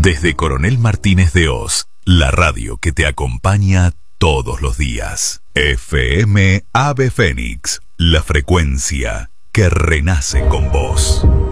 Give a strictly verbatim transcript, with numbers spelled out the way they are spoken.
Desde Coronel Martínez de Oz, la radio que te acompaña todos los días. F M Ave Fénix, la frecuencia que renace con vos.